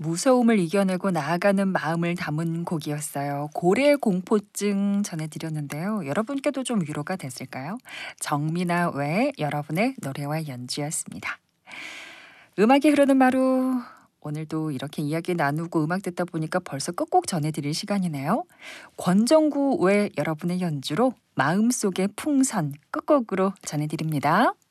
무서움을 이겨내고 나아가는 마음을 담은 곡이었어요. 고래 공포증 전해드렸는데요. 여러분께도 좀 위로가 됐을까요? 정미나 외 여러분의 노래와 연주였습니다. 음악이 흐르는 마루. 오늘도 이렇게 이야기 나누고 음악 듣다 보니까 벌써 끝곡 전해드릴 시간이네요. 권정구 외 여러분의 연주로 마음속의 풍선 끝곡으로 전해드립니다.